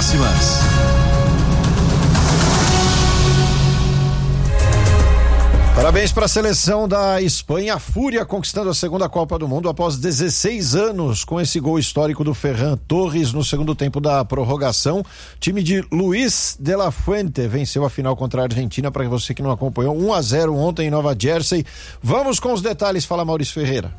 próximas. Parabéns para a seleção da Espanha, a Fúria conquistando a segunda Copa do Mundo após 16 anos, com esse gol histórico do Ferran Torres no segundo tempo da prorrogação. O time de Luis de la Fuente venceu a final contra a Argentina, para você que não acompanhou, 1-0 ontem em Nova Jersey. Vamos com os detalhes, fala Maurício Ferreira.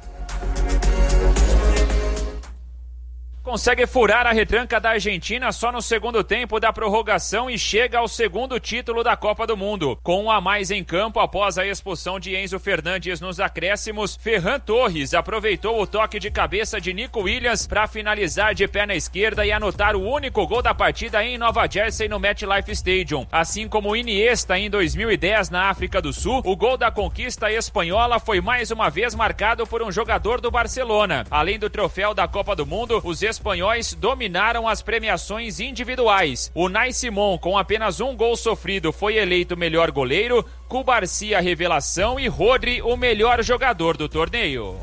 Consegue furar a retranca da Argentina só no segundo tempo da prorrogação e chega ao segundo título da Copa do Mundo. Com um a mais em campo após a expulsão de Enzo Fernandes nos acréscimos, Ferran Torres aproveitou o toque de cabeça de Nico Williams para finalizar de perna esquerda e anotar o único gol da partida em Nova Jersey no MetLife Stadium. Assim como Iniesta em 2010 na África do Sul, o gol da conquista espanhola foi mais uma vez marcado por um jogador do Barcelona. Além do troféu da Copa do Mundo, os espanhóis dominaram as premiações individuais. Unai Simón, com apenas um gol sofrido, foi eleito melhor goleiro, Cubarsí a revelação e Rodri o melhor jogador do torneio.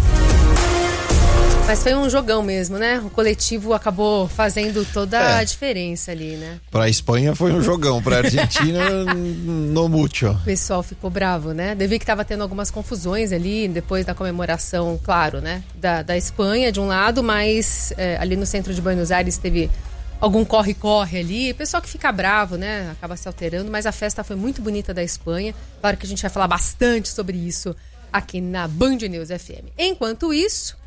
Mas foi um jogão mesmo, né? O coletivo acabou fazendo toda a diferença ali, né? Para a Espanha foi um jogão, para a Argentina no mucho. O pessoal ficou bravo, né? Devi que estava tendo algumas confusões ali depois da comemoração, claro, né? Da Espanha de um lado, mas ali no centro de Buenos Aires teve algum corre-corre ali. O pessoal que fica bravo, né? Acaba se alterando, mas a festa foi muito bonita da Espanha. Claro que a gente vai falar bastante sobre isso aqui na Band News FM. Enquanto isso,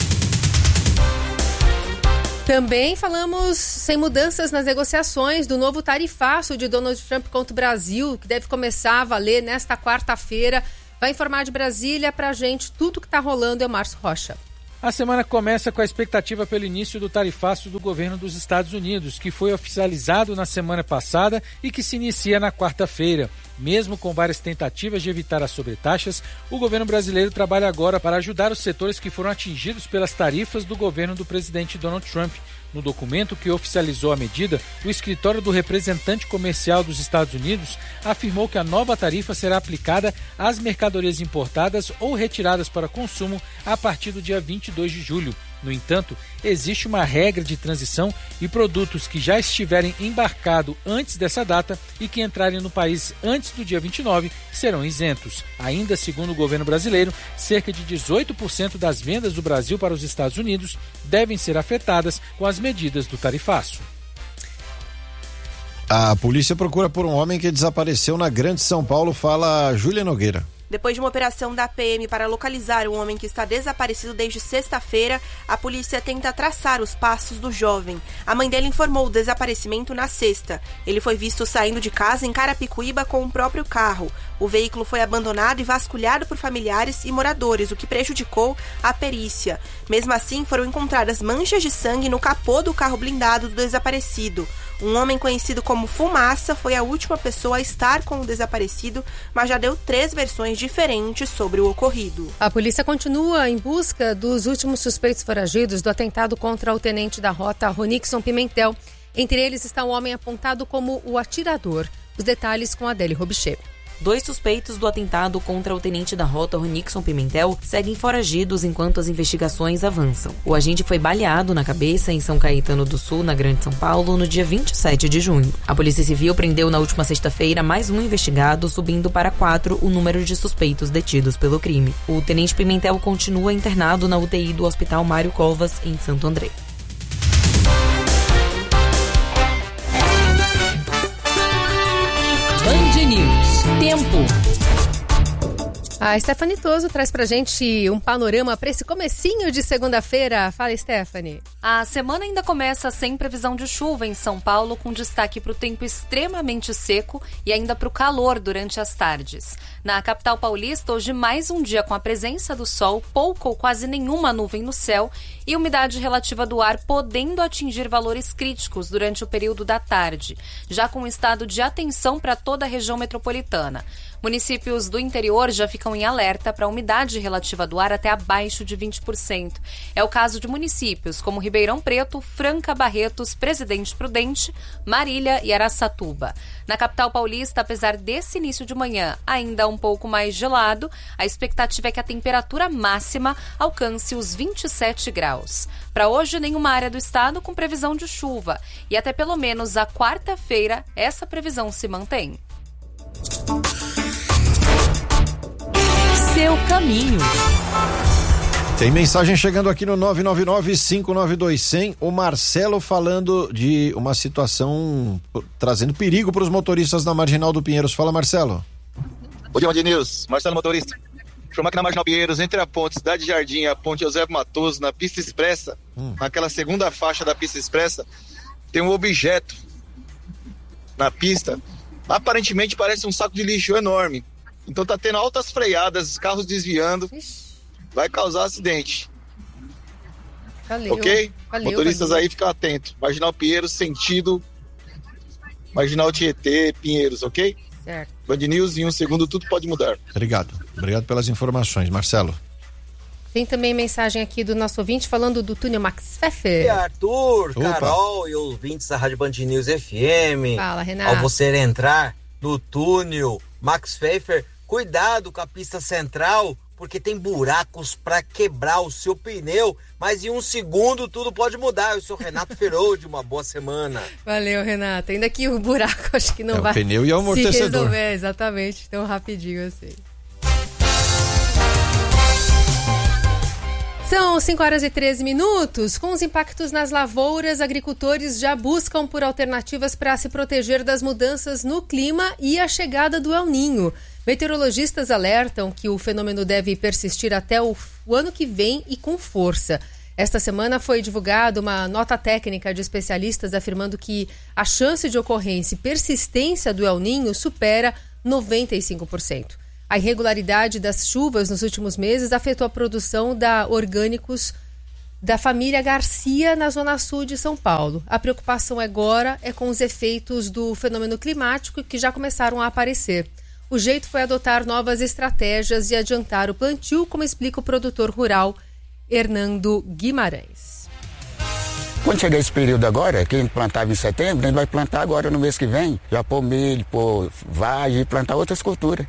também falamos sem mudanças nas negociações do novo tarifaço de Donald Trump contra o Brasil, que deve começar a valer nesta quarta-feira. Vai informar de Brasília pra gente tudo que tá rolando, é o Márcio Rocha. A semana começa com a expectativa pelo início do tarifaço do governo dos Estados Unidos, que foi oficializado na semana passada e que se inicia na quarta-feira. Mesmo com várias tentativas de evitar as sobretaxas, o governo brasileiro trabalha agora para ajudar os setores que foram atingidos pelas tarifas do governo do presidente Donald Trump. No documento que oficializou a medida, o escritório do representante comercial dos Estados Unidos afirmou que a nova tarifa será aplicada às mercadorias importadas ou retiradas para consumo a partir do dia 22 de julho. No entanto, existe uma regra de transição e produtos que já estiverem embarcados antes dessa data e que entrarem no país antes do dia 29 serão isentos. Ainda segundo o governo brasileiro, cerca de 18% das vendas do Brasil para os Estados Unidos devem ser afetadas com as medidas do tarifaço. A polícia procura por um homem que desapareceu na Grande São Paulo, fala Júlia Nogueira. Depois de uma operação da PM para localizar um homem que está desaparecido desde sexta-feira, a polícia tenta traçar os passos do jovem. A mãe dele informou o desaparecimento na sexta. Ele foi visto saindo de casa em Carapicuíba com o próprio carro. O veículo foi abandonado e vasculhado por familiares e moradores, o que prejudicou a perícia. Mesmo assim, foram encontradas manchas de sangue no capô do carro blindado do desaparecido. Um homem conhecido como Fumaça foi a última pessoa a estar com o desaparecido, mas já deu 3 versões diferentes sobre o ocorrido. A polícia continua em busca dos últimos suspeitos foragidos do atentado contra o tenente da rota Ronixon Pimentel. Entre eles está um homem apontado como o atirador. Os detalhes com Adélie Robichê. 2 suspeitos do atentado contra o tenente da rota Ronixon Pimentel seguem foragidos enquanto as investigações avançam. O agente foi baleado na cabeça em São Caetano do Sul, na Grande São Paulo, no dia 27 de junho. A Polícia Civil prendeu na última sexta-feira mais um investigado, subindo para 4 o número de suspeitos detidos pelo crime. O tenente Pimentel continua internado na UTI do Hospital Mário Covas, em Santo André. Band News. Tempo. A Stephanie Toso traz pra gente um panorama para esse comecinho de segunda-feira. Fala, Stephanie. A semana ainda começa sem previsão de chuva em São Paulo, com destaque para o tempo extremamente seco e ainda para o calor durante as tardes. Na capital paulista, hoje mais um dia com a presença do sol, pouco ou quase nenhuma nuvem no céu e umidade relativa do ar podendo atingir valores críticos durante o período da tarde, já com um estado de atenção para toda a região metropolitana. Municípios do interior já ficam estão em alerta para a umidade relativa do ar até abaixo de 20%. É o caso de municípios como Ribeirão Preto, Franca, Barretos, Presidente Prudente, Marília e Araçatuba. Na capital paulista, apesar desse início de manhã ainda um pouco mais gelado, a expectativa é que a temperatura máxima alcance os 27 graus. Para hoje, nenhuma área do estado com previsão de chuva. E até pelo menos a quarta-feira, essa previsão se mantém. Seu caminho. Tem mensagem chegando aqui no 999-592-100. O Marcelo falando de uma situação trazendo perigo para os motoristas na Marginal do Pinheiros. Fala, Marcelo. Bom dia, News. Marcelo, motorista. Chama aqui na Marginal Pinheiros, entre a ponte Cidade Jardim e a ponte Eusébio Matoso, na pista expressa, naquela segunda faixa da pista expressa, tem um objeto na pista. Aparentemente parece um saco de lixo enorme. Então tá tendo altas freadas, carros desviando. Vai causar acidente. Ok? Motoristas aí, ficam atentos. Marginal Pinheiros, sentido Marginal Tietê, Pinheiros, ok? Certo. Band News, em um segundo tudo pode mudar. Obrigado pelas informações, Marcelo. Tem também mensagem aqui do nosso ouvinte falando do túnel Max Pfeffer. E Arthur, Opa. Carol e ouvintes da Rádio Band News FM. Fala, Renato. Ao você entrar no túnel Max Pfeffer, cuidado com a pista central, porque tem buracos para quebrar o seu pneu, mas em um segundo tudo pode mudar. Eu sou Renato Feroldi, uma boa semana. Valeu, Renato. Ainda que o buraco acho que não vai o pneu e o amortecedor. se resolver, exatamente, tão rapidinho assim. São 5h13. Com os impactos nas lavouras, agricultores já buscam por alternativas para se proteger das mudanças no clima e a chegada do El Niño. Meteorologistas alertam que o fenômeno deve persistir até o ano que vem e com força. Esta semana foi divulgada uma nota técnica de especialistas afirmando que a chance de ocorrência e persistência do El Niño supera 95%. A irregularidade das chuvas nos últimos meses afetou a produção da orgânicos da família Garcia na zona sul de São Paulo. A preocupação agora é com os efeitos do fenômeno climático que já começaram a aparecer. O jeito foi adotar novas estratégias e adiantar o plantio, como explica o produtor rural Hernando Guimarães. Quando chegar esse período agora, quem plantava em setembro, a gente vai plantar agora no mês que vem. Já pôr milho, pôr vagem e plantar outras culturas.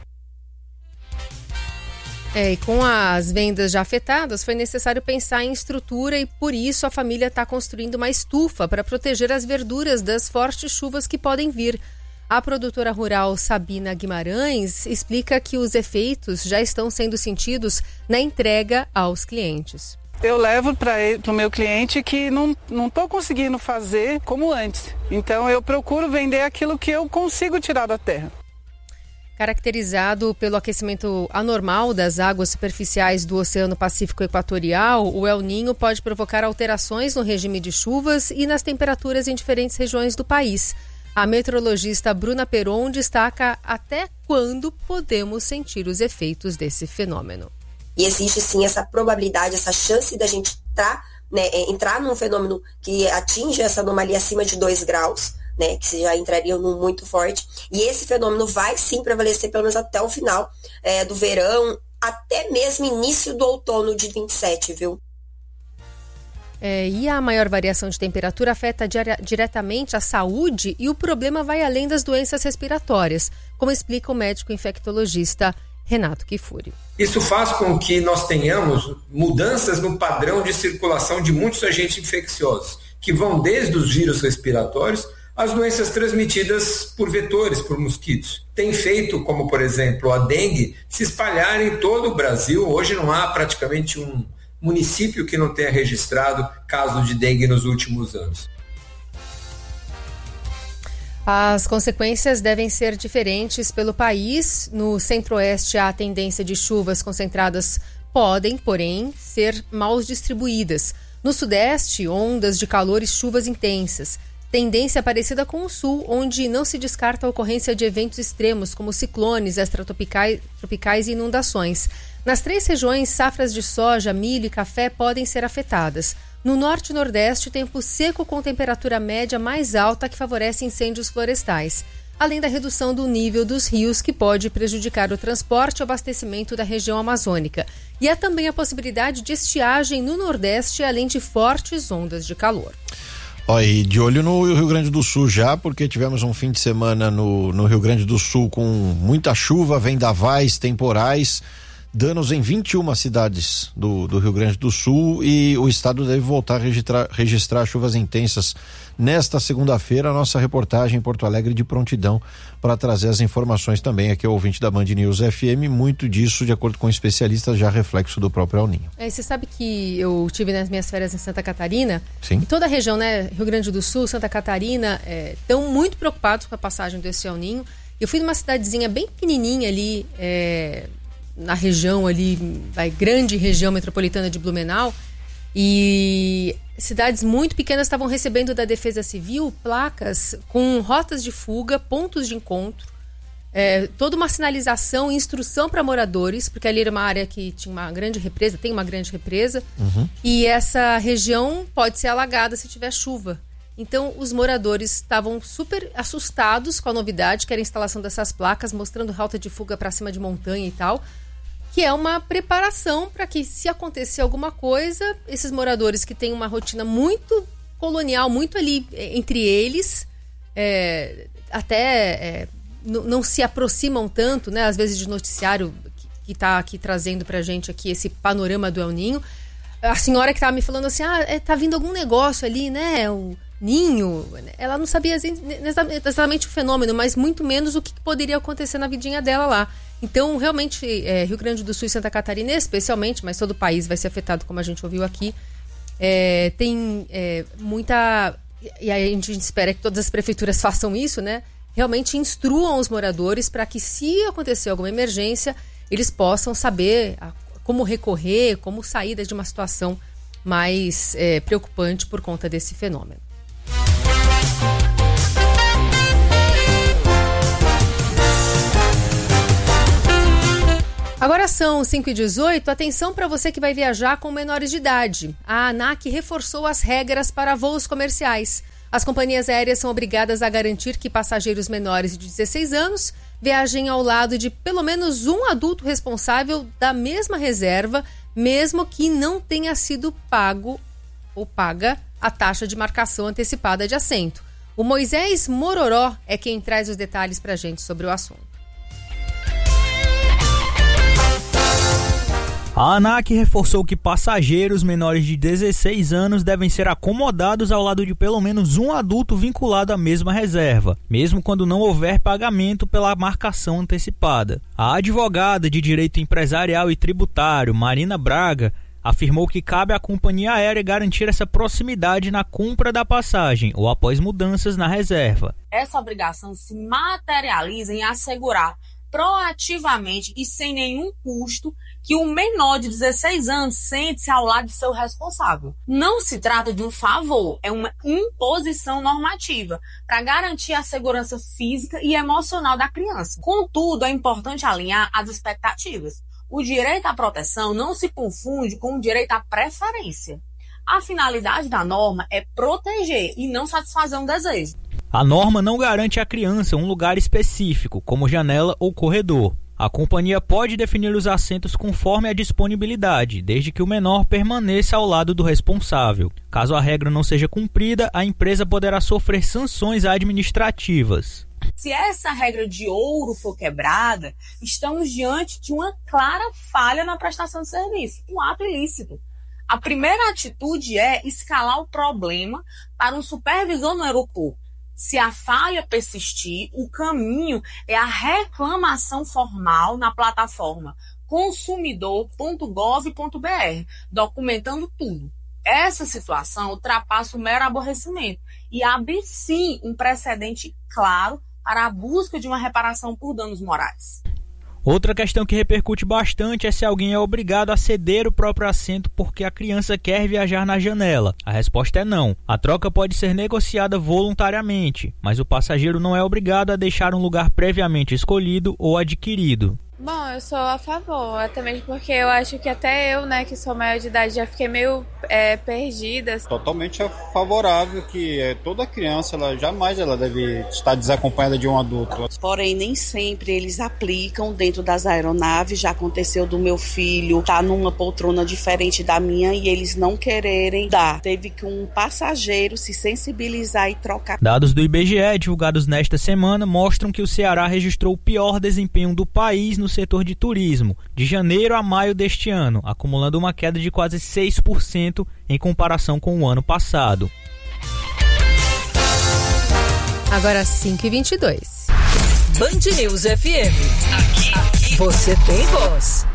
E com as vendas já afetadas, foi necessário pensar em estrutura e, por isso, a família está construindo uma estufa para proteger as verduras das fortes chuvas que podem vir. A produtora rural Sabina Guimarães explica que os efeitos já estão sendo sentidos na entrega aos clientes. Eu levo para o meu cliente que não estou conseguindo fazer como antes. Então eu procuro vender aquilo que eu consigo tirar da terra. Caracterizado pelo aquecimento anormal das águas superficiais do Oceano Pacífico Equatorial, o El Niño pode provocar alterações no regime de chuvas e nas temperaturas em diferentes regiões do país. A meteorologista Bruna Peron destaca até quando podemos sentir os efeitos desse fenômeno. E existe sim essa probabilidade, essa chance da gente entrar num fenômeno que atinge essa anomalia acima de 2 graus, que já entrariam num muito forte. E esse fenômeno vai sim prevalecer pelo menos até o final do verão, até mesmo início do outono de 27, viu? E a maior variação de temperatura afeta diretamente a saúde e o problema vai além das doenças respiratórias, como explica o médico infectologista Renato Kifuri. Isso faz com que nós tenhamos mudanças no padrão de circulação de muitos agentes infecciosos, que vão desde os vírus respiratórios às doenças transmitidas por vetores, por mosquitos. Tem feito, como por exemplo a dengue, se espalhar em todo o Brasil. Hoje não há praticamente um município que não tenha registrado casos de dengue nos últimos anos. As consequências devem ser diferentes pelo país. No centro-oeste, a tendência de chuvas concentradas podem, porém, ser mal distribuídas. No sudeste, ondas de calor e chuvas intensas. Tendência parecida com o sul, onde não se descarta a ocorrência de eventos extremos, como ciclones, extratropicais e inundações. Nas 3 regiões, safras de soja, milho e café podem ser afetadas. No norte e nordeste, tempo seco com temperatura média mais alta que favorece incêndios florestais. além da redução do nível dos rios, que pode prejudicar o transporte e o abastecimento da região amazônica. E há também a possibilidade de estiagem no Nordeste, além de fortes ondas de calor. E de olho no Rio Grande do Sul já, porque tivemos um fim de semana no Rio Grande do Sul com muita chuva, vendavais, temporais, danos em 21 cidades do Rio Grande do Sul, e o estado deve voltar a registrar chuvas intensas nesta segunda-feira. A nossa reportagem em Porto Alegre de prontidão para trazer as informações também aqui ao ouvinte da Band News FM. Muito disso, de acordo com especialistas, já reflexo do próprio El Niño. Você sabe que eu tive nas minhas férias em Santa Catarina. Sim. E toda a região, né, Rio Grande do Sul, Santa Catarina, estão muito preocupados com a passagem desse El Niño. Eu fui numa cidadezinha bem pequenininha ali, na região ali, grande região metropolitana de Blumenau, e cidades muito pequenas estavam recebendo da Defesa Civil placas com rotas de fuga, pontos de encontro, toda uma sinalização e instrução para moradores, porque ali era uma área que tinha uma grande represa, tem uma grande represa, e essa região pode ser alagada se tiver chuva. Então, os moradores estavam super assustados com a novidade, que era a instalação dessas placas, mostrando rota de fuga para cima de montanha e tal, que é uma preparação para que, se acontecer alguma coisa, esses moradores que têm uma rotina muito colonial, muito ali entre eles, não se aproximam tanto, né? Às vezes de noticiário que está aqui trazendo para a gente aqui esse panorama do El Niño. A senhora que estava me falando assim, tá vindo algum negócio ali, né? O Ninho, ela não sabia exatamente o fenômeno, mas muito menos o que poderia acontecer na vidinha dela lá. Então, realmente, Rio Grande do Sul e Santa Catarina especialmente, mas todo o país vai ser afetado, como a gente ouviu aqui, tem muita... E aí a gente espera que todas as prefeituras façam isso, né? Realmente instruam os moradores para que, se acontecer alguma emergência, eles possam saber como recorrer, como sair de uma situação mais preocupante por conta desse fenômeno. Agora são 5h18, atenção para você que vai viajar com menores de idade. A ANAC reforçou as regras para voos comerciais. As companhias aéreas são obrigadas a garantir que passageiros menores de 16 anos viajem ao lado de pelo menos um adulto responsável da mesma reserva, mesmo que não tenha sido pago ou paga a taxa de marcação antecipada de assento. O Moisés Mororó é quem traz os detalhes para a gente sobre o assunto. A ANAC reforçou que passageiros menores de 16 anos devem ser acomodados ao lado de pelo menos um adulto vinculado à mesma reserva, mesmo quando não houver pagamento pela marcação antecipada. A advogada de direito empresarial e tributário, Marina Braga, afirmou que cabe à companhia aérea garantir essa proximidade na compra da passagem ou após mudanças na reserva. Essa obrigação se materializa em assegurar proativamente e sem nenhum custo que o menor de 16 anos sente-se ao lado de seu responsável. Não se trata de um favor, é uma imposição normativa para garantir a segurança física e emocional da criança. Contudo, é importante alinhar as expectativas. O direito à proteção não se confunde com o direito à preferência. A finalidade da norma é proteger e não satisfazer um desejo. A norma não garante à criança um lugar específico, como janela ou corredor. A companhia pode definir os assentos conforme a disponibilidade, desde que o menor permaneça ao lado do responsável. Caso a regra não seja cumprida, a empresa poderá sofrer sanções administrativas. Se essa regra de ouro for quebrada, estamos diante de uma clara falha na prestação de serviço, um ato ilícito. A primeira atitude é escalar o problema para um supervisor no aeroporto. Se a falha persistir, o caminho é a reclamação formal na plataforma consumidor.gov.br, documentando tudo. Essa situação ultrapassa o mero aborrecimento e abre, sim, um precedente claro para a busca de uma reparação por danos morais. Outra questão que repercute bastante é se alguém é obrigado a ceder o próprio assento porque a criança quer viajar na janela. A resposta é não. A troca pode ser negociada voluntariamente, mas o passageiro não é obrigado a deixar um lugar previamente escolhido ou adquirido. Bom, eu sou a favor, até mesmo porque eu acho que até eu, né, que sou maior de idade, já fiquei meio perdida. Totalmente favorável que toda criança, jamais deve estar desacompanhada de um adulto. Porém, nem sempre eles aplicam dentro das aeronaves. Já aconteceu do meu filho estar numa poltrona diferente da minha e eles não quererem dar. Teve que um passageiro se sensibilizar e trocar. Dados do IBGE divulgados nesta semana mostram que o Ceará registrou o pior desempenho do país no setor de turismo, de janeiro a maio deste ano, acumulando uma queda de quase 6% em comparação com o ano passado. Agora 5h22. Band News FM. Aqui você tem voz.